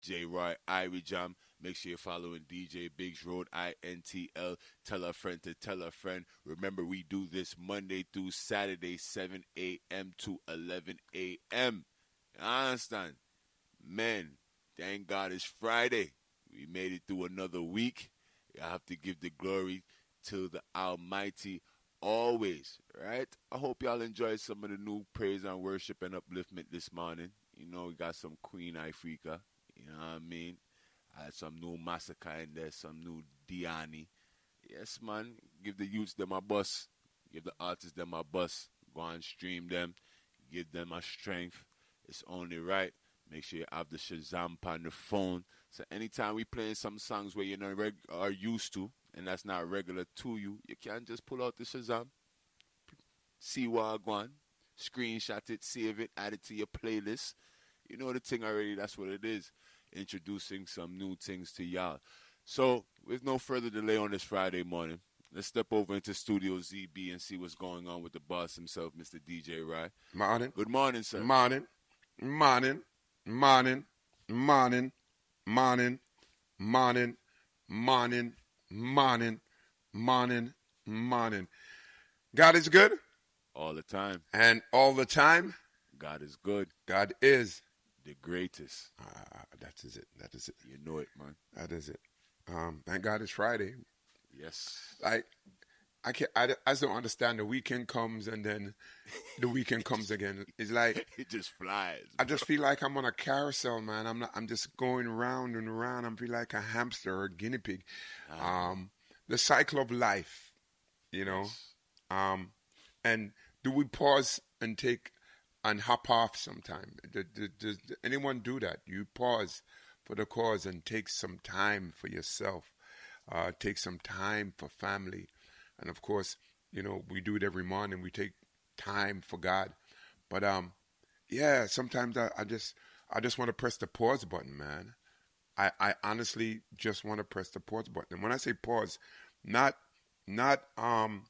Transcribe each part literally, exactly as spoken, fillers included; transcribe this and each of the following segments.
J Roy Irie Jam. Make sure you're following D J Biggs Road, I N T L. Tell a friend to tell a friend. Remember, we do this Monday through Saturday, seven a.m. to eleven a.m. You understand? Man, thank God it's Friday. We made it through another week. I have to give the glory to the Almighty always, right? I hope y'all enjoyed some of the new praise and worship and upliftment this morning. You know, we got some Queen Ifrica. You know what I mean? I had some new Massacre in there, some new Diani. Yes, man. Give the youths them a bus. Give the artists them a bus. Go and stream them. Give them a strength. It's only right. Make sure you have the Shazam on the phone. So anytime we playing some songs where you know reg- are used to, and that's not regular to you, you can just pull out the Shazam, see what I want, screenshot it, save it, add it to your playlist. You know the thing already, that's what it is. Introducing some new things to y'all. So, with no further delay on this Friday morning, let's step over into Studio Z B and see what's going on with the boss himself, Mister D J Rye. Morning. Good morning, sir. Morning. Morning. Morning. Morning. Morning. Morning. Morning. Morning. Morning. Morning. God is good. All the time. And all the time. God is good. God is the greatest. Uh, that is it. That is it. You know it, man. That is it. Um, thank God it's Friday. Yes. Like, I can't. I, I just don't understand. The weekend comes and then the weekend comes again. It's like it just flies. I just feel like I'm on a carousel, man. I'm not. I'm just going round and round. I feel like a hamster or a guinea pig. Um, the cycle of life, you know. Yes. Um, and do we pause and take and hop off sometime? Does, does anyone do that? You pause for the cause and take some time for yourself. Uh, take some time for family. And of course, you know, we do it every morning. We take time for God. But um, yeah, sometimes I, I just I just want to press the pause button, man. I, I honestly just want to press the pause button. And when I say pause, not not um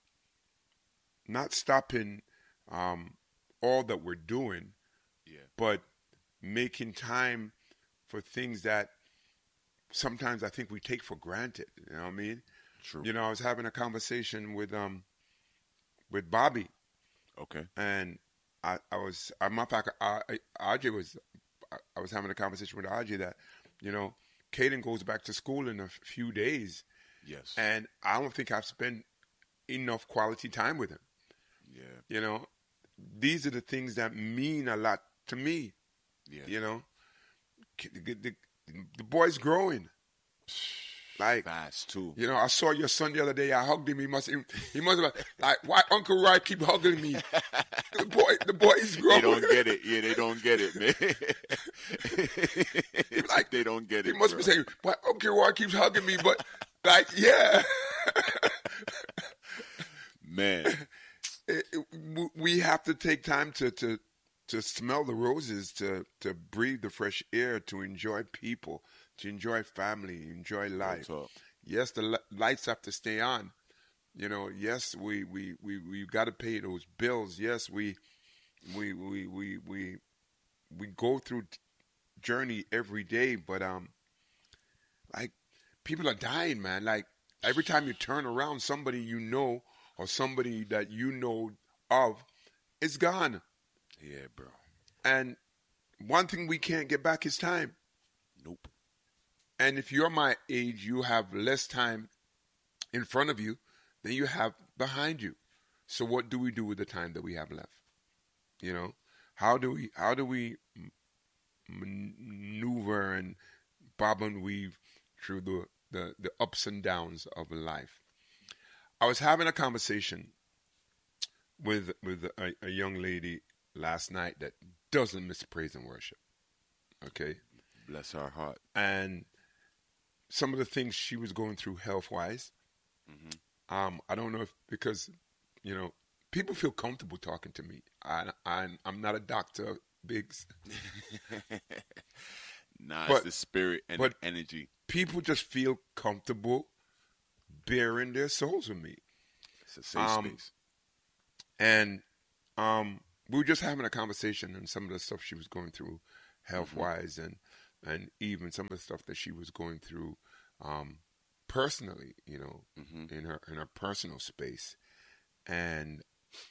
not stopping um all that we're doing, yeah, but making time for things that sometimes I think we take for granted. You know what I mean? True. You know, I was having a conversation with um with Bobby. Okay. And I, I was, I, matter of fact, I, I, Ajay was, I, I was having a conversation with Ajay that, you know, Caden goes back to school in a few days. Yes. And I don't think I've spent enough quality time with him. Yeah. You know, these are the things that mean a lot to me. Yeah. You know, the, the, the boy's growing. Like, fast too. You know, I saw your son the other day. I hugged him. He must, he must have like, why Uncle Roy keep hugging me? The boy, the boy is growing. They don't get it. Yeah, they don't get it, man. like they don't get it. He must bro. be saying, why Uncle Roy keeps hugging me? But like, yeah, man, it, it, we have to take time to to to smell the roses, to to breathe the fresh air, to enjoy people. To enjoy family, enjoy life. Yes, the lights have to stay on. You know, yes, we we we we got to pay those bills. Yes, we we we we we we go through journey every day, but um, like people are dying, man. Like every time you turn around, somebody you know or somebody that you know of is gone. Yeah, bro. And one thing we can't get back is time. Nope. And if you're my age, you have less time in front of you than you have behind you. So what do we do with the time that we have left? You know, how do we how do we maneuver and bob and weave through the, the, the ups and downs of life? I was having a conversation with with a, a young lady last night that doesn't miss praise and worship. Okay? Bless her heart. And some of the things she was going through health-wise, mm-hmm. um, I don't know if, because, you know, people feel comfortable talking to me. I, I'm, I'm not a doctor, Biggs. nah, but, it's the spirit and the energy. People just feel comfortable bearing their souls with me. It's a safe um, space. And um, we were just having a conversation and some of the stuff she was going through health-wise, mm-hmm. and and even some of the stuff that she was going through um, personally, you know, Mm-hmm. in her in her personal space. And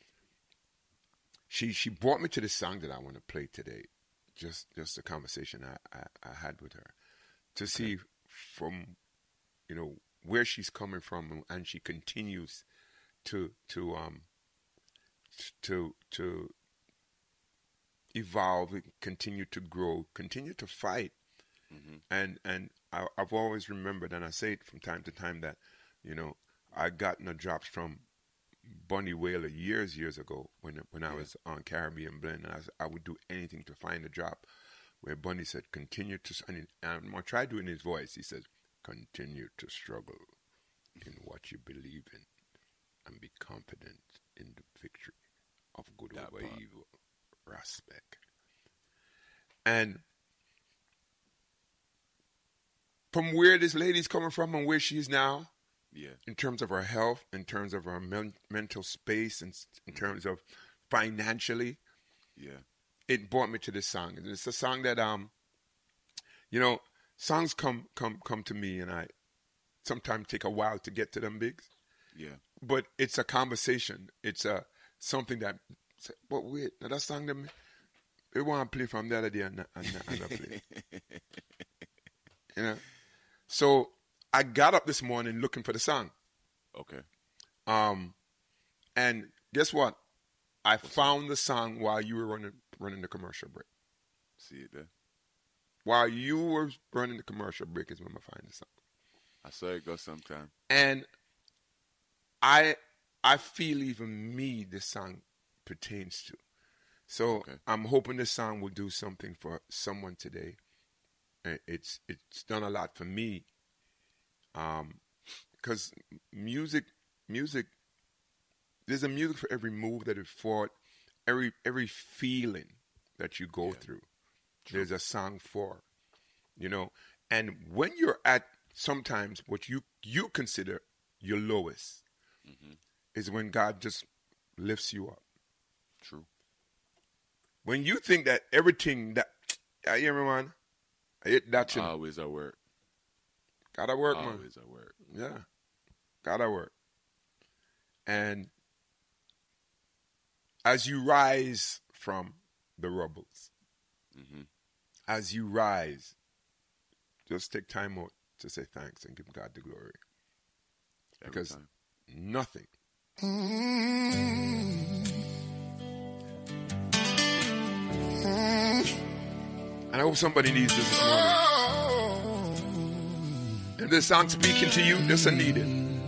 she she brought me to the song that I want to play today. Just just a conversation I, I, I had with her to see from, you know, where she's coming from, and she continues to to um to to evolve, continue to grow, continue to fight. Mm-hmm. And and I, I've always remembered, and I say it from time to time, that, you know, I gotten the drops from Bunny Wailer years, years ago when when I Yeah. was on Caribbean Blend, and I, was- I would do anything to find a drop where Bunny said, continue to, s- and he- and I'm going to try doing his voice. He says, continue to struggle in what you believe in and be confident in the victory of good That over part. evil. Respect. And from where this lady's coming from and where she is now, Yeah. in terms of her health, in terms of her men- mental space, and s- in terms of financially, Yeah. it brought me to this song. And it's a song that, um, you know, songs come come come to me, and I sometimes take a while to get to them bigs. Yeah. But it's a conversation. It's a something that. But wait, now that song them, they want to play from the other day and not, and not, and not play. You know, so I got up this morning looking for the song. Okay. Um, and guess what? I found the song while you were running running the commercial break. See it there. While you were running the commercial break is when I find the song. I saw it go sometime. And I I feel even me this song pertains to. So Okay. I'm hoping this song will do something for someone today. And It's it's done a lot for me. Um, because music music there's a music for every move that it fought, every every feeling that you go Yeah. through. There's a song for, you know. And when you're at sometimes what you you consider your lowest, Mm-hmm. is when God just lifts you up. True. When you think that everything that I hear me, man, I hit that you Always at work. gotta work, man. Always at work. Yeah, gotta work. And as you rise from the rubbles, Mm-hmm. as you rise, just take time out to say thanks and give God the glory. Every Because time. nothing. And I hope somebody needs this this morning. If this song speaking to you, this I need it.